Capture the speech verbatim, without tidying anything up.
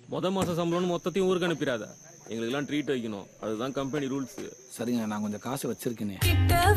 முத மாசம் சம்பளம்னு மொத்தத்தையும் ஊருக்கு அனுப்பிடாத. எங்களுக்கு எல்லாம் ட்ரீட் வைக்கணும். அதுதான் கம்பெனி ரூல்ஸ். சரிங்க, நான் கொஞ்சம் காசு வச்சிருக்கேனே.